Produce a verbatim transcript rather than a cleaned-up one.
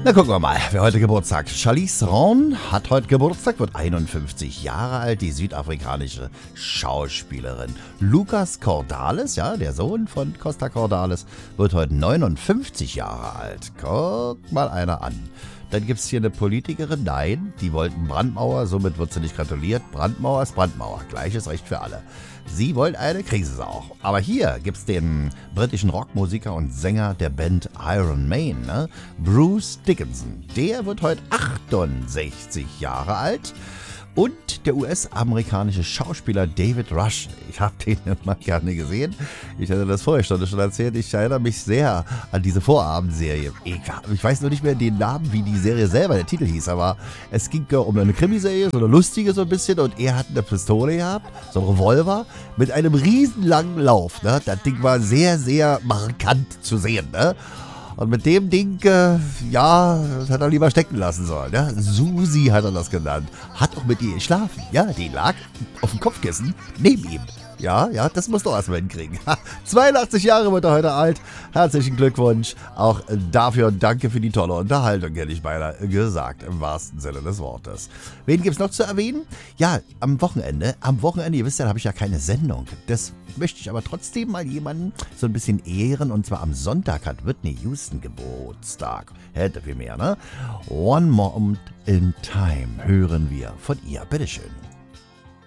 Na, gucken wir mal, wer heute Geburtstag hat. Charlize Theron hat heute Geburtstag, wird einundfünfzig Jahre alt, die südafrikanische Schauspielerin. Lucas Cordalis, ja, der Sohn von Costa Cordalis, wird heute neunundfünfzig Jahre alt. Guck mal einer an. Dann gibt es hier eine Politikerin, nein, die wollten Brandmauer, somit wird sie nicht gratuliert. Brandmauer ist Brandmauer, gleiches Recht für alle. Sie wollen eine Krise auch. Aber hier gibt es den britischen Rockmusiker und Sänger der Band Iron Maiden, ne? Bruce Dickinson. Der wird heute achtundsechzig Jahre alt. Und der U S-amerikanische Schauspieler David Rush. Ich habe den immer gerne gesehen. Ich hatte das vorher schon erzählt. Ich erinnere mich sehr an diese Vorabendserie. Ich, ich weiß nur nicht mehr den Namen, wie die Serie selber, der Titel hieß. Aber es ging um eine Krimiserie, so eine lustige so ein bisschen. Und er hat eine Pistole gehabt, so einen Revolver, mit einem riesenlangen Lauf. Ne? Das Ding war sehr, sehr markant zu sehen. Ne? Und mit dem Ding, äh, ja, das hat er lieber stecken lassen sollen. Ja? Susi hat er das genannt. Hat auch mit ihr geschlafen. Ja, die lag auf dem Kopfkissen neben ihm. Ja, ja, das musst du erstmal hinkriegen. zweiundachtzig Jahre wird er heute alt. Herzlichen Glückwunsch. Auch dafür danke für die tolle Unterhaltung, hätte ich beinahe gesagt, im wahrsten Sinne des Wortes. Wen gibt es noch zu erwähnen? Ja, am Wochenende. Am Wochenende, ihr wisst ja, da habe ich ja keine Sendung. Das möchte ich aber trotzdem mal jemanden so ein bisschen ehren. Und zwar am Sonntag hat Whitney Houston Geburtstag. Hätte viel mehr, ne? One Moment in Time hören wir von ihr. Bitteschön.